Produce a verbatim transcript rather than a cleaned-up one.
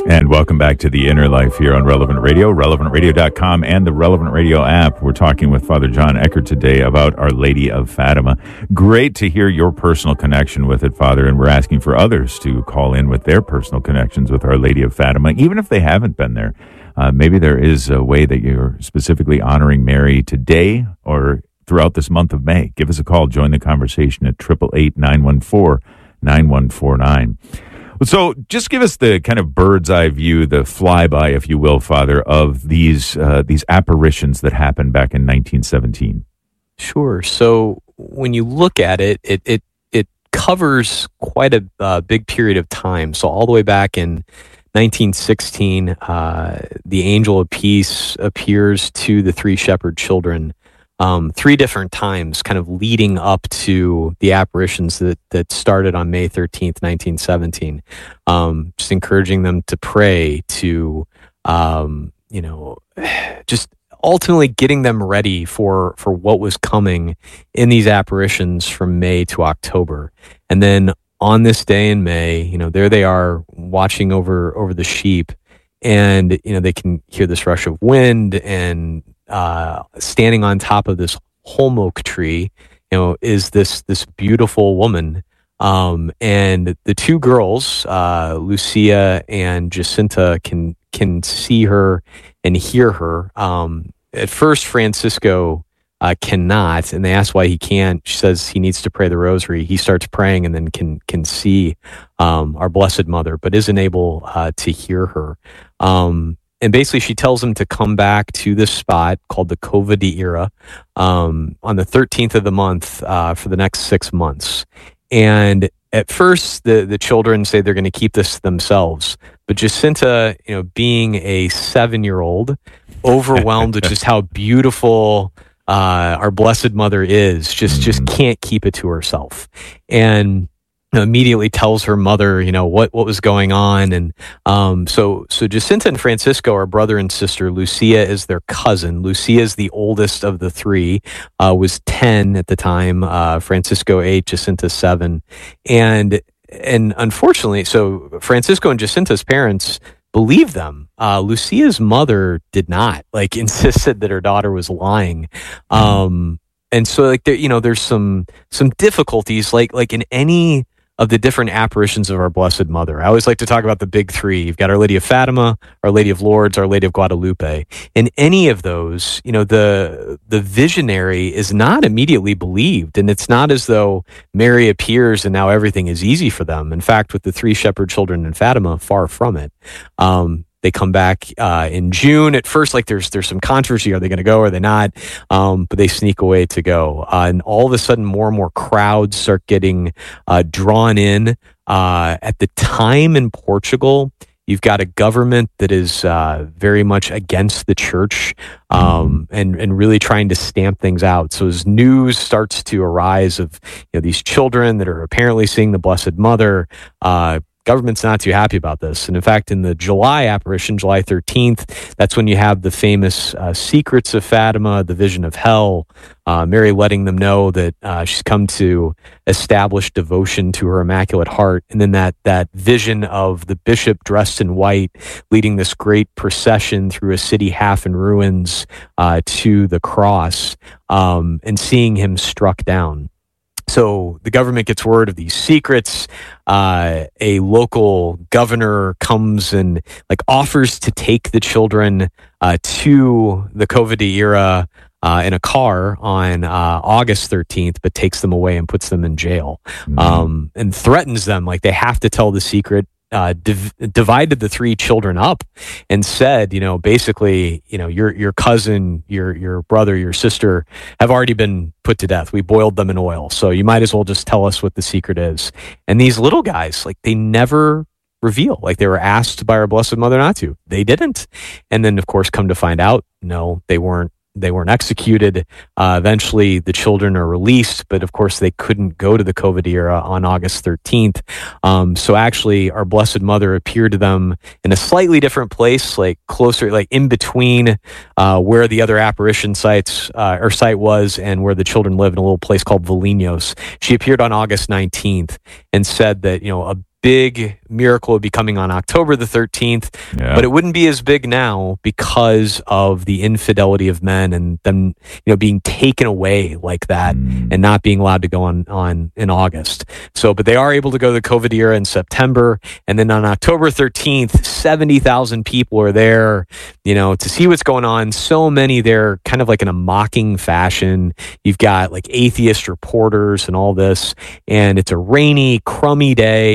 And welcome back to The Inner Life here on Relevant Radio, relevant radio dot com, and the Relevant Radio app. We're talking with Father John Eckert today about Our Lady of Fatima. Great to hear your personal connection with it, Father, and we're asking for others to call in with their personal connections with Our Lady of Fatima, even if they haven't been there. Uh, maybe there is a way that you're specifically honoring Mary today or throughout this month of May. Give us a call. Join the conversation at eight eight eight, nine one four, nine one four nine. So just give us the kind of bird's eye view, the flyby, if you will, Father, of these uh, these apparitions that happened back in nineteen seventeen. Sure. So when you look at it, it it, it covers quite a uh, big period of time. So all the way back in nineteen sixteen, uh, the angel of peace appears to the three shepherd children Um, three different times, kind of leading up to the apparitions that, that started on May thirteenth, nineteen seventeen. Um, just encouraging them to pray, to, um, you know, just ultimately getting them ready for, for what was coming in these apparitions from May to October. And then on this day in May, you know, there they are watching over, over the sheep, and, you know, they can hear this rush of wind, and Uh, standing on top of this holm oak tree, you know, is this this beautiful woman, um, and the two girls, uh, Lucia and Jacinta, can can see her and hear her. Um, at first, Francisco uh, cannot, and they ask why he can't. She says he needs to pray the rosary. He starts praying and then can can see um, our Blessed Mother, but isn't able uh, to hear her. Um, And basically, she tells him to come back to this spot called the Cova de Ira um, on the thirteenth of the month uh, for the next six months. And at first, the, the children say they're going to keep this to themselves. But Jacinta, you know, being a seven-year-old, overwhelmed with just how beautiful uh, our Blessed Mother is, just just can't keep it to herself. And immediately tells her mother, you know, what, what was going on. And um, so so Jacinta and Francisco are brother and sister. Lucia is their cousin. Lucia is the oldest of the three, uh, was ten at the time. Uh, Francisco eight, Jacinta seven. And and unfortunately, so Francisco and Jacinta's parents believed them. Uh, Lucia's mother did not, like, insisted that her daughter was lying. Um, and so, like, there, you know, there's some some difficulties, like like in any of the different apparitions of our Blessed Mother. I always like to talk about the big three. You've got Our Lady of Fatima, Our Lady of Lourdes, Our Lady of Guadalupe. In any of those, you know, the the visionary is not immediately believed, and it's not as though Mary appears and now everything is easy for them. In fact, with the three shepherd children in Fatima, far from it. Um, They come back uh, in June. At first, like there's there's some controversy. Are they going to go? Are they not? Um, but they sneak away to go. Uh, and all of a sudden, more and more crowds start getting uh, drawn in. Uh, at the time in Portugal, you've got a government that is uh, very much against the church um, and and really trying to stamp things out. So as news starts to arise of, you know, these children that are apparently seeing the Blessed Mother, uh, government's not too happy about this. And in fact, in the July apparition, July thirteenth, that's when you have the famous uh, secrets of Fatima, the vision of hell, uh, Mary letting them know that uh, she's come to establish devotion to her Immaculate Heart. And then that, that vision of the bishop dressed in white leading this great procession through a city half in ruins uh, to the cross, um, and seeing him struck down. So the government gets word of these secrets. Uh, a local governor comes and like offers to take the children uh, to the Cova de Ira uh, in a car on uh, August thirteenth, but takes them away and puts them in jail, mm-hmm. um, and threatens them like they have to tell the secret. Uh, div- divided the three children up and said, you know, basically, you know, your your cousin, your your brother, your sister have already been put to death. We boiled them in oil, so you might as well just tell us what the secret is. And these little guys, like, they never reveal. Like, they were asked by our Blessed Mother not to. They didn't. And then, of course, come to find out, no, they weren't. They weren't executed. Uh, eventually, the children are released, but of course, they couldn't go to the Cova de Ira on August thirteenth. Um, so actually, our Blessed Mother appeared to them in a slightly different place, like closer, like in between uh, where the other apparition sites uh, or site was and where the children lived, in a little place called Valinhos. She appeared on August nineteenth and said that, you know, a big miracle would be coming on October the thirteenth, Yeah. but it wouldn't be as big now because of the infidelity of men and them, you know, being taken away like that Mm. and not being allowed to go on, on in August. So, but they are able to go to the COVID era in September. And then on October thirteenth, seventy thousand people are there, you know, to see what's going on. So many there, kind of like in a mocking fashion. You've got like atheist reporters and all this, and it's a rainy, crummy day.